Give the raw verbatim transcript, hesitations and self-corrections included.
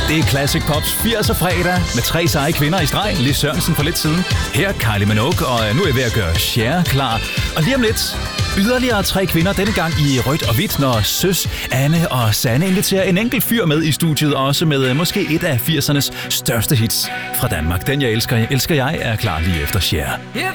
Det er Classic Pops firser fredag med tre seje kvinder i streg. Lis Sørensen for lidt siden. Her Kylie Minogue, og nu er jeg ved at gøre Cher klar. Og lige om lidt yderligere tre kvinder, denne gang i rødt og hvidt, når Søs, Anne og Sanne inviterer en enkelt fyr med i studiet, også med måske et af firsernes største hits fra Danmark. Den jeg elsker, jeg elsker jeg er klar lige efter Cher. If